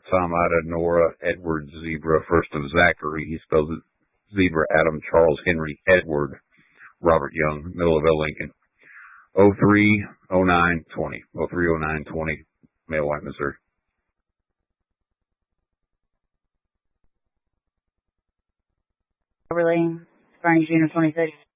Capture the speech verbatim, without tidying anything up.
Robert, Tom, Ida, Nora, Edward, Zebra, first of Zachary, he spells it Zebra, Adam, Charles, Henry, Edward, Robert Young, middle of L. Lincoln. oh three oh nine twenty. oh three oh nine twenty, male, white, Missouri. Overlane, Spanish Unit twenty-six.